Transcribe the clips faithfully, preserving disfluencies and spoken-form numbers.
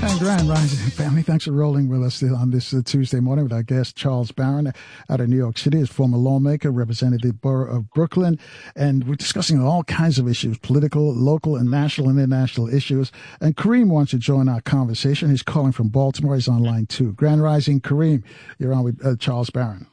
And Grand Rising family, thanks for rolling with us on this uh, Tuesday morning with our guest, Charles Barron, out of New York City, is former lawmaker, represented the borough of Brooklyn. And we're discussing all kinds of issues, political, local, and national and international issues. And Kareem wants to join our conversation. He's calling from Baltimore. He's on line two. Grand Rising, Kareem, you're on with uh, Charles Barron.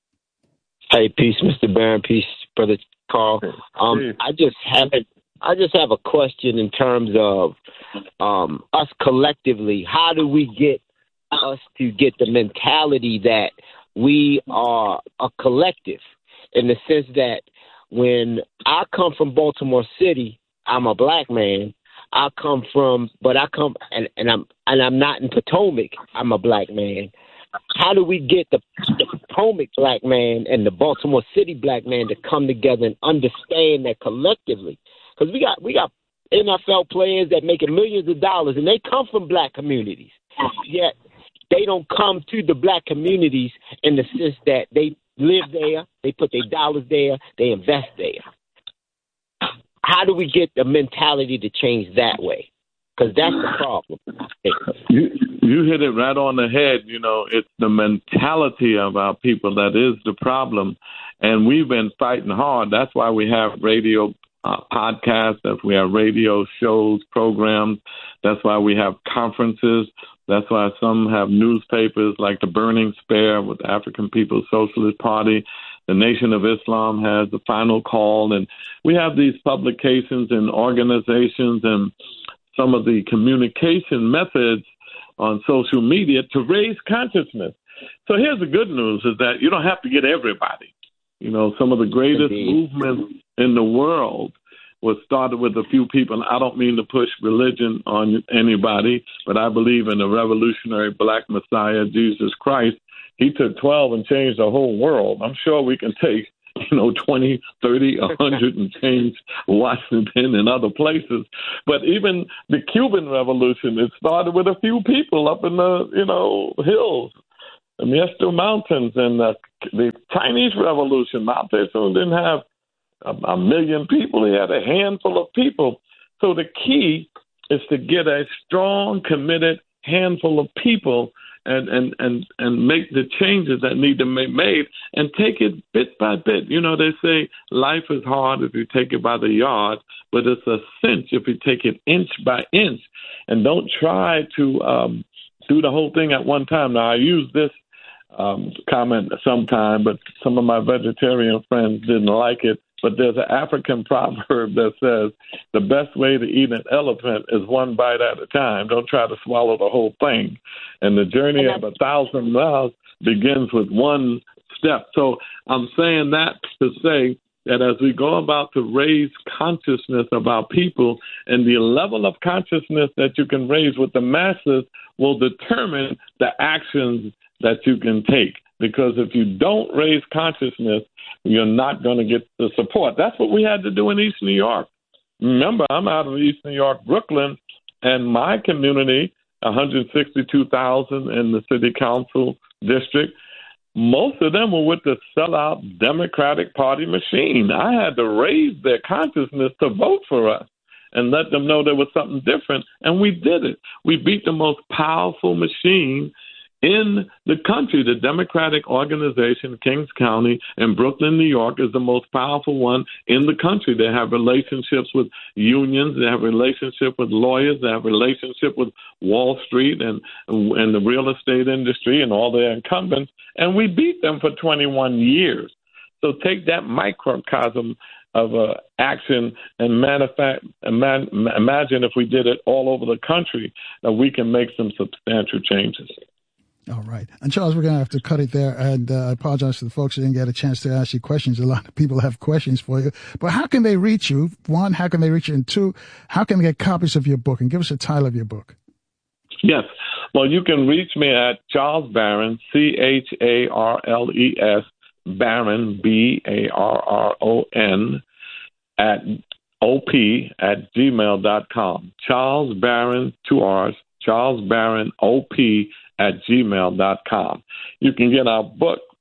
Hey, peace, Mister Barron. Peace, Brother Carl. Um, I just have a, I just have a question in terms of um, us collectively. How do we get us to get the mentality that we are a collective, in the sense that when I come from Baltimore City, I'm a black man. I come from, but I come, and, and I'm and I'm not in Potomac. I'm a black man. How do we get the, the Potomac black man and the Baltimore City black man to come together and understand that collectively? Because we got we got N F L players that make millions of dollars, and they come from black communities. Yet they don't come to the black communities in the sense that they live there, they put their dollars there, they invest there. How do we get the mentality to change that way? Because that's the problem. You, you hit it right on the head. You know, it's the mentality of our people that is the problem. And we've been fighting hard. That's why we have radio uh, podcasts. That's why we have radio shows, programs. That's why we have conferences. That's why some have newspapers like the Burning Spear with the African People's Socialist Party. The Nation of Islam has the Final Call. And we have these publications and organizations and some of the communication methods on social media to raise consciousness. So here's the good news, is that you don't have to get everybody. You know, some of the greatest Indeed. movements in the world was started with a few people. I don't mean to push religion on anybody, but I believe in the revolutionary black Messiah, Jesus Christ. He took twelve and changed the whole world. I'm sure we can take, you know, twenty, thirty, one hundred and change Washington and other places. But even the Cuban Revolution, it started with a few people up in the, you know, hills, the Miestra Mountains. And the, the Chinese Revolution, Mao Zedong didn't have a, a million people. He had a handful of people. So the key is to get a strong, committed handful of people and, and, and, and make the changes that need to be made and take it bit by bit. You know, they say life is hard if you take it by the yard, but it's a cinch if you take it inch by inch. And don't try to um, do the whole thing at one time. Now, I use this um, comment sometime, but some of my vegetarian friends didn't like it. But there's an African proverb that says the best way to eat an elephant is one bite at a time. Don't try to swallow the whole thing. And the journey of a thousand miles begins with one step. So I'm saying that to say that as we go about to raise consciousness of our people, and the level of consciousness that you can raise with the masses will determine the actions that you can take. Because if you don't raise consciousness, you're not going to get the support. That's what we had to do in East New York. Remember, I'm out of East New York, Brooklyn, and my community, one hundred sixty-two thousand in the city council district, most of them were with the sellout Democratic Party machine. I had to raise their consciousness to vote for us and let them know there was something different, and we did it. We beat the most powerful machine in the country. The Democratic organization, Kings County in Brooklyn, New York, is the most powerful one in the country. They have relationships with unions. They have relationship with lawyers. They have relationship with Wall Street and, and the real estate industry and all their incumbents. And we beat them for twenty-one years. So take that microcosm of uh, action and manufa- man- imagine if we did it all over the country, that we can make some substantial changes. All right. And Charles, we're going to have to cut it there. And uh, I apologize to the folks who didn't get a chance to ask you questions. A lot of people have questions for you. But how can they reach you? One, how can they reach you? And two, how can they get copies of your book? And give us a title of your book. Yes. Well, you can reach me at Charles Barron, C H A R L E S, Barron, B A R R O N, at O P at gmail dot com. Charles Barron, two R's, Charles Barron, O P at gmail dot com. You can get our book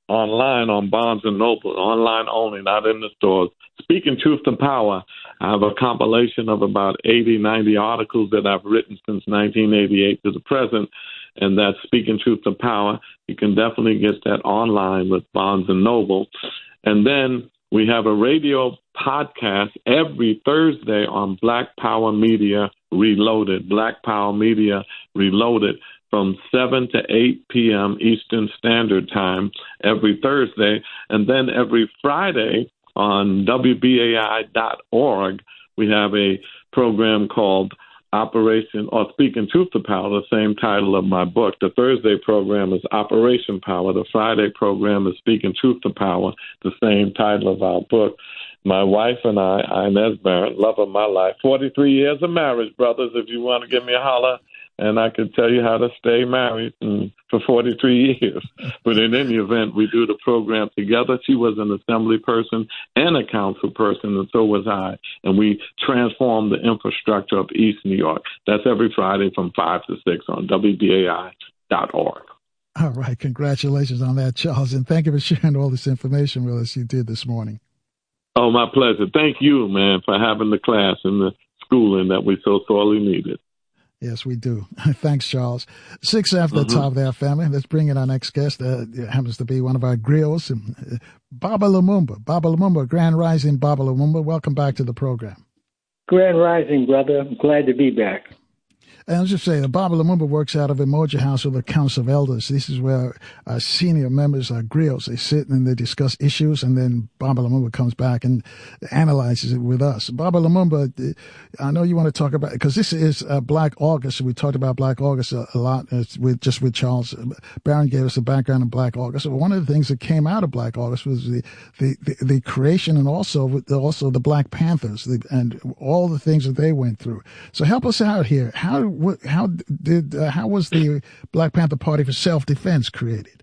online on Barnes and Noble, online only, not in the stores. Speaking Truth to Power, I have a compilation of about eighty, ninety articles that I've written since nineteen eighty-eight to the present, and that's Speaking Truth to Power. You can definitely get that online with Barnes and Noble. And then we have a radio podcast every Thursday on Black Power Media Reloaded, Black Power Media Reloaded, from seven to eight p.m. Eastern Standard Time every Thursday. And then every Friday on W B A I dot org, we have a program called Operation, or Speaking Truth to Power, the same title of my book. The Thursday program is Operation Power. The Friday program is Speaking Truth to Power, the same title of our book. My wife and I, Inez Barrett, love of my life, forty-three years of marriage, brothers, if you want to give me a holler, and I can tell you how to stay married and, for forty-three years. But in any event, we do the program together. She was an assembly person and a council person, and so was I. And we transformed the infrastructure of East New York. That's every Friday from five to six on W B A I dot org. All right. Congratulations on that, Charles. And thank you for sharing all this information with us you did this morning. Oh, my pleasure. Thank you, man, for having the class and the schooling that we so sorely needed. Yes, we do. Thanks, Charles. Six after Mm-hmm. the top of our family. Let's bring in our next guest. Uh, it happens to be one of our griots, uh, Baba Lumumba. Baba Lumumba, Grand Rising Baba Lumumba. Welcome back to the program. Grand Rising, brother. I'm glad to be back. And I was just saying, the Baba Lumumba works out of Emoja House with the Council of Elders. This is where uh, senior members are griots. They sit and they discuss issues, and then Baba Lumumba comes back and analyzes it with us. Baba Lumumba, I know you want to talk about, because this is uh, Black August. We talked about Black August a, a lot it's with just with Charles. Barron gave us a background of Black August. One of the things that came out of Black August was the the, the, the creation and also also the Black Panthers the, and all the things that they went through. So help us out here. How How did uh, how was the Black Panther Party for Self-Defense created?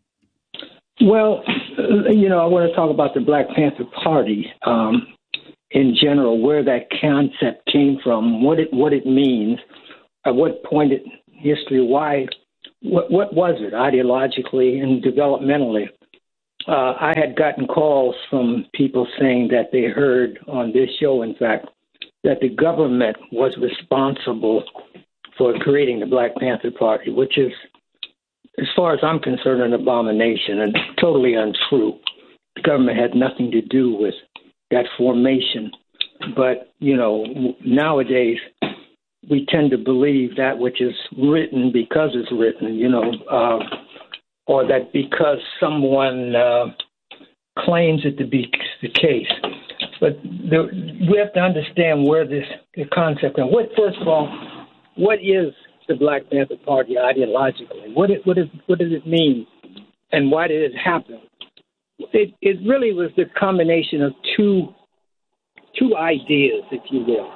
Well, you know, I want to talk about the Black Panther Party um, in general, where that concept came from, what it what it means, at what point in history, why, what what was it ideologically and developmentally. Uh, I had gotten calls from people saying that they heard on this show, in fact, that the government was responsible for creating the Black Panther Party, which is, as far as I'm concerned, an abomination and totally untrue. The government had nothing to do with that formation. But, you know, nowadays we tend to believe that which is written because it's written, you know, uh, or that because someone uh, claims it to be the case. But the, we have to understand where this the concept comes. What, first of all, what is the Black Panther Party ideologically? What it, what is what does it mean, and why did it happen? It it really was the combination of two two ideas, if you will.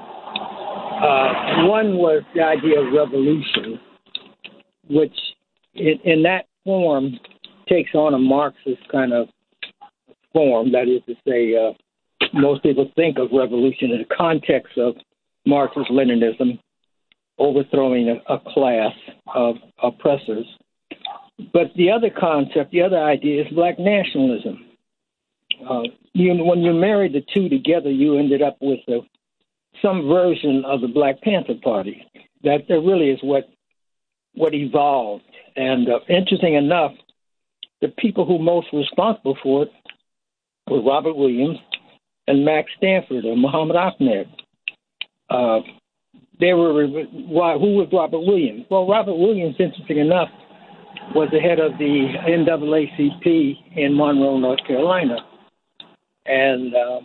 Uh, one was the idea of revolution, which in, in that form takes on a Marxist kind of form. That is to say, uh, most people think of revolution in the context of Marxist-Leninism, overthrowing a, a class of oppressors. But the other concept, the other idea is Black nationalism. Uh, you, when you married the two together, you ended up with a, some version of the Black Panther Party. That, that really is what what evolved. And uh, interesting enough, the people who most were responsible for it were Robert Williams and Max Stanford or Muhammad Ahmed. Uh, they were why, who was Robert Williams? Well, Robert Williams, interesting enough, was the head of the N double A C P in Monroe, North Carolina, and uh,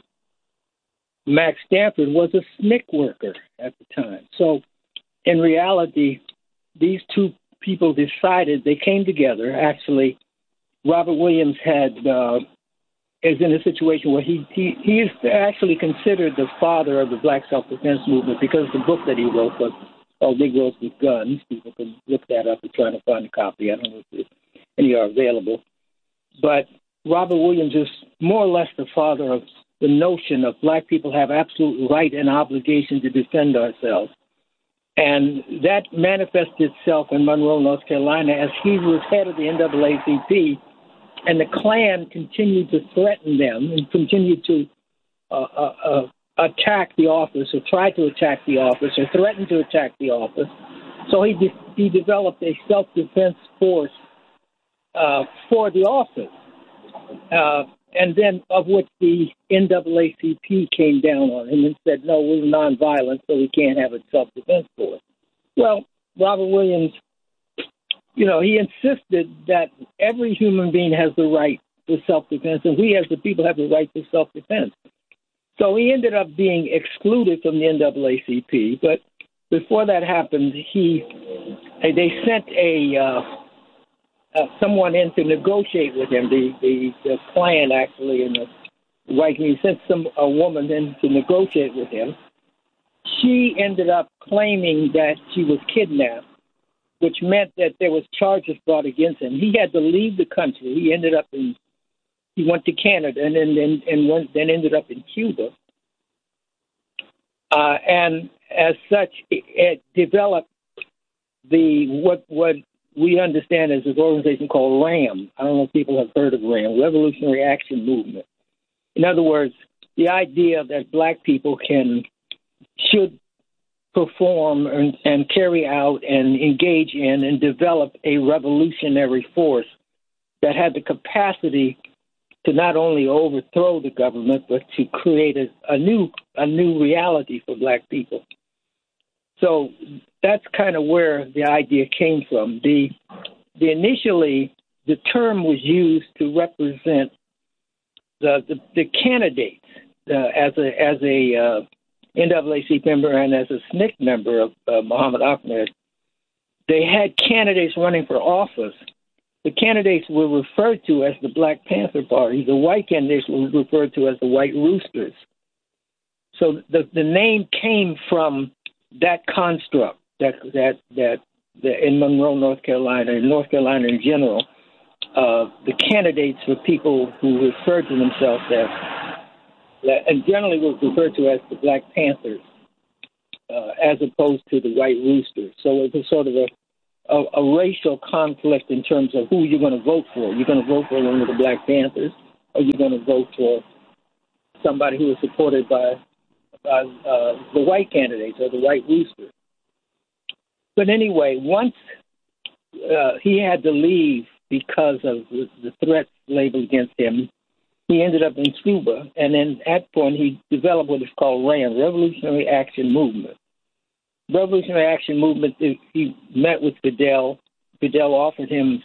Max Stanford was a S N C C worker at the time. So, in reality, these two people decided, they came together. Actually, Robert Williams had uh, is in a situation where he, he, he is actually considered the father of the Black self-defense movement because the book that he wrote was called Negroes with Guns. People can look that up and try to find a copy. I don't know if any are available. But Robert Williams is more or less the father of the notion of Black people have absolute right and obligation to defend ourselves. And that manifested itself in Monroe, North Carolina, as he was head of the N double A C P. and the Klan continued to threaten them and continued to uh, uh, uh, attack the office, or try to attack the office, or threaten to attack the office. So he de- he developed a self-defense force uh, for the office, uh, and then of which the N double A C P came down on him and said, no, we're nonviolent, so we can't have a self-defense force. Well, Robert Williams, you know, he insisted that every human being has the right to self-defense, and we as the people have the right to self-defense. So he ended up being excluded from the N double A C P, but before that happened, he they sent a uh, uh, someone in to negotiate with him. The the, the Klan actually, and the white he sent some a woman in to negotiate with him. She ended up claiming that she was kidnapped, which meant that there was charges brought against him. He had to leave the country. He ended up in he went to Canada and then and, and went, then ended up in Cuba. Uh, and as such, it, it developed the what what we understand as an organization called RAM. I don't know if people have heard of RAM, Revolutionary Action Movement. In other words, the idea that black people can should perform and, and carry out and engage in and develop a revolutionary force that had the capacity to not only overthrow the government, but to create a, a new a new reality for black people. So that's kind of where the idea came from. The, the initially, the term was used to represent the the, the candidates uh, as a as a uh, N double A C P member and as a S N C C member of uh, Muhammad Ahmed. They had candidates running for office. The candidates were referred to as the Black Panther Party. The white candidates were referred to as the White Roosters. So the the name came from that construct that that that, that in Monroe, North Carolina, and North Carolina in general, uh, the candidates were people who referred to themselves as, and generally was referred to as the Black Panthers, uh, as opposed to the White Roosters. So it was sort of a A, a racial conflict in terms of who you're going to vote for. You're going to vote for one of the Black Panthers, or you're going to vote for somebody who is supported by, by uh, the white candidates or the White Rooster. But anyway, once uh, he had to leave because of the, the threats labeled against him, he ended up in Cuba, and then at that point he developed what is called RAM, Revolutionary Action Movement. Revolutionary Action Movement, he met with Fidel. Fidel offered him